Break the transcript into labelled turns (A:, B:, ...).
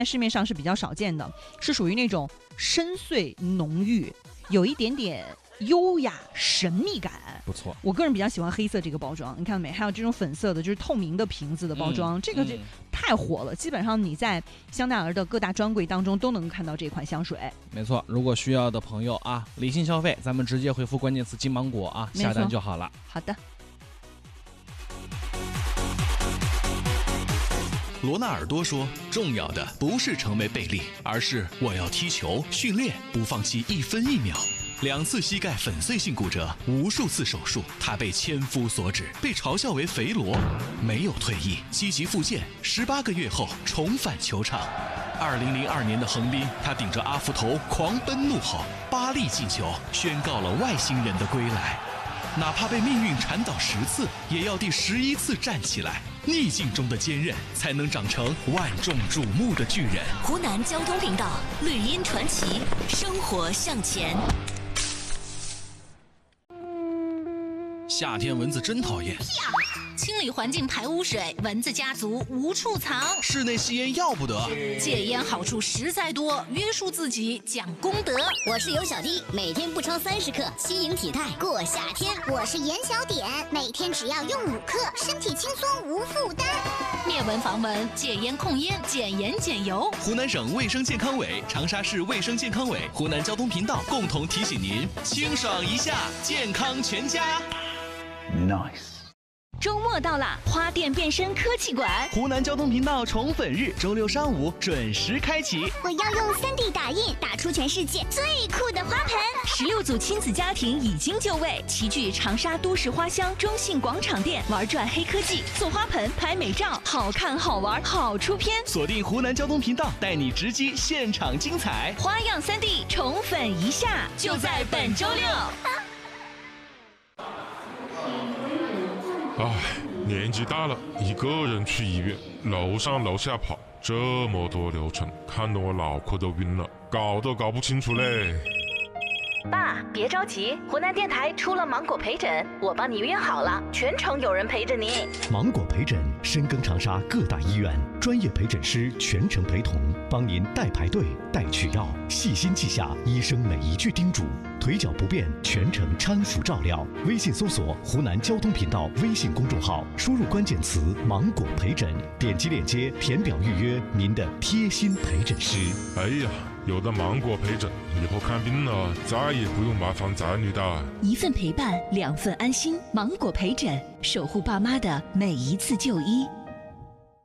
A: 市面上是比较少见的，是属于那种深邃浓郁，有一点点优雅神秘感，
B: 不错。
A: 我个人比较喜欢黑色这个包装，你看没？还有这种粉色的，就是透明的瓶子的包装，这个就太火了。基本上你在香奈儿的各大专柜当中都能看到这款香水。
B: 没错，如果需要的朋友啊，理性消费，咱们直接回复关键词金芒果啊，下单就好了。
A: 好的。
C: 罗纳尔多说，重要的不是成为贝利，而是我要踢球、训练，不放弃1分1秒。2次膝盖粉碎性骨折，无数次手术，他被千夫所指，被嘲笑为肥罗，没有退役，积极复健，18个月后重返球场。2002年的横滨，他顶着阿福头狂奔怒吼，8粒进球，宣告了外星人的归来。哪怕被命运缠倒10次，也要第11次站起来。逆境中的坚韧，才能长成万众瞩目的巨人。
D: 湖南交通频道，绿茵传奇，生活向前。
C: 夏天蚊子真讨厌，
D: 清理环境排污水，蚊子家族无处藏。
C: 室内吸烟要不得，
D: 戒烟好处实在多，约束自己讲功德。
E: 我是尤小弟，每天不超30克，轻盈体态过夏天。
F: 我是严小点，每天只要用5克，身体轻松无负担。
D: 灭蚊防蚊，戒烟控烟，减盐减油。
C: 湖南省卫生健康委、长沙市卫生健康委、湖南交通频道共同提醒您：清爽一下，健康全家。
G: Nice。
D: 周末到了，花店变身科技馆，
C: 湖南交通频道宠粉日，周6上午准时开启。
F: 我要用3D 打印打出全世界最酷的花盆。
D: 16组亲子家庭已经就位，齐聚长沙都市花乡中信广场店，玩转黑科技，做花盆，拍美照，好看好玩好出片。
C: 锁定湖南交通频道，带你直击现场精彩。
D: 花样3D 宠粉一下，就在本周6。
H: 唉，年纪大了，一个人去医院，楼上楼下跑，这么多流程，看得我脑壳都晕了，搞都搞不清楚嘞。
D: 爸，别着急，湖南电台出了芒果陪诊，我帮你约好了，全程有人陪着你。
I: 芒果陪诊深耕长沙各大医院，专业陪诊师全程陪同，帮您代排队、代取药，细心记下医生每一句叮嘱，腿脚不便全程搀扶照料。微信搜索湖南交通频道微信公众号，输入关键词芒果陪诊，点击链接填表预约您的贴心陪诊师。
H: 哎呀，有的芒果陪诊，以后看病了再也不用麻烦仔女的。
D: 1份陪伴，2份安心。芒果陪诊，守护爸妈的每一次就医。